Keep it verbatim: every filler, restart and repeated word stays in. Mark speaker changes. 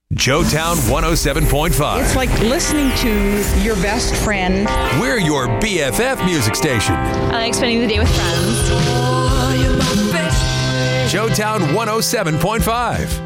Speaker 1: Joetown one oh seven point five.
Speaker 2: It's like listening to your best friend.
Speaker 1: We're your B F F music station.
Speaker 3: I like spending the day with friends.
Speaker 1: Joetown one oh seven point five.